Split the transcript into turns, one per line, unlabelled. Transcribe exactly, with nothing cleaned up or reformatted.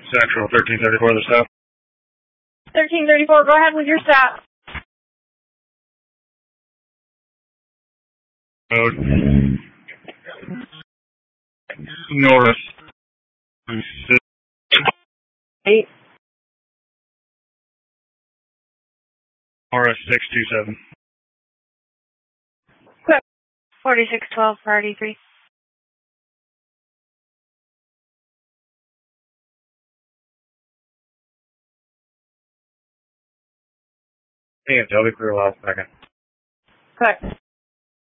Central thirteen thirty-four, the stop.
thirteen thirty-four, go ahead with your stop.
Road. North.
Eight.
R S six two seven.
Quick. forty-six twelve, priority three.
Yeah, Toby, clear last second.
Quick.